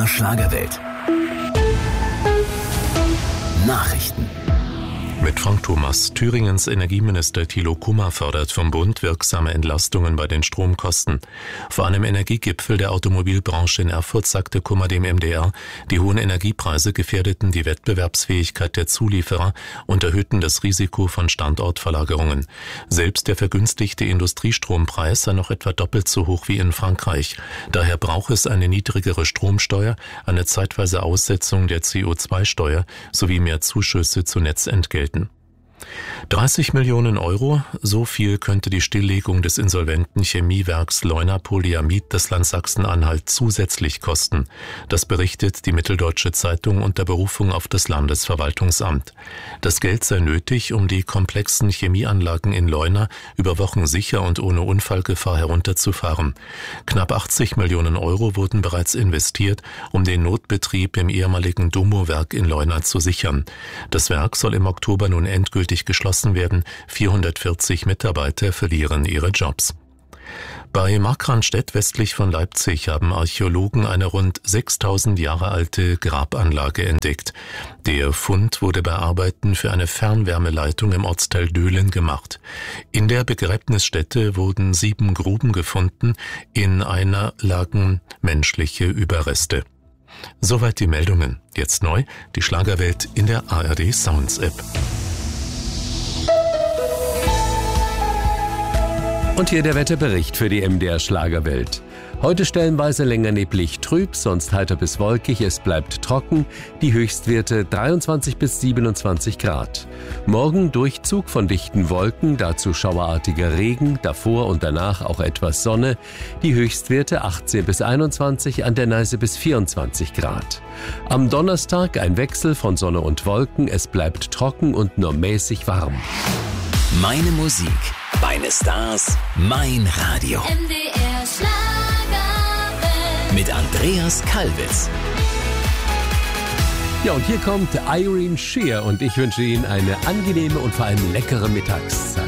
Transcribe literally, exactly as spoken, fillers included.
Schlagerwelt. Nachrichten. Mit Frank Thomas. Thüringens Energieminister Thilo Kummer fordert vom Bund wirksame Entlastungen bei den Stromkosten. Vor einem Energiegipfel der Automobilbranche in Erfurt sagte Kummer dem M D R, die hohen Energiepreise gefährdeten die Wettbewerbsfähigkeit der Zulieferer und erhöhten das Risiko von Standortverlagerungen. Selbst der vergünstigte Industriestrompreis sei noch etwa doppelt so hoch wie in Frankreich. Daher braucht es eine niedrigere Stromsteuer, eine zeitweise Aussetzung der C O zwei Steuer sowie mehr Zuschüsse zu Netzentgelten. dreißig Millionen Euro, so viel könnte die Stilllegung des insolventen Chemiewerks Leuna Polyamid das Land Sachsen-Anhalt zusätzlich kosten. Das berichtet die Mitteldeutsche Zeitung unter Berufung auf das Landesverwaltungsamt. Das Geld sei nötig, um die komplexen Chemieanlagen in Leuna über Wochen sicher und ohne Unfallgefahr herunterzufahren. Knapp achtzig Millionen Euro wurden bereits investiert, um den Notbetrieb im ehemaligen Domo-Werk in Leuna zu sichern. Das Werk soll im Oktober nun endgültig geschlossen werden. vierhundertvierzig Mitarbeiter verlieren ihre Jobs. Bei Markranstädt westlich von Leipzig haben Archäologen eine rund sechstausend Jahre alte Grabanlage entdeckt. Der Fund wurde bei Arbeiten für eine Fernwärmeleitung im Ortsteil Döhlen gemacht. In der Begräbnisstätte wurden sieben Gruben gefunden, in einer lagen menschliche Überreste. Soweit die Meldungen. Jetzt neu, die Schlagerwelt in der A R D Sounds App. Und hier der Wetterbericht für die M D R Schlagerwelt. Heute stellenweise länger neblig trüb, sonst heiter bis wolkig, es bleibt trocken, die Höchstwerte dreiundzwanzig bis siebenundzwanzig Grad. Morgen Durchzug von dichten Wolken, dazu schauerartiger Regen, davor und danach auch etwas Sonne, die Höchstwerte achtzehn bis einundzwanzig, an der Neiße bis vierundzwanzig Grad. Am Donnerstag ein Wechsel von Sonne und Wolken, es bleibt trocken und nur mäßig warm. Meine Musik, meine Stars, mein Radio. M D R Schlagerwelt. Mit Andreas Kalbitz. Ja, und hier kommt Irene Shear und ich wünsche Ihnen eine angenehme und vor allem leckere Mittagszeit.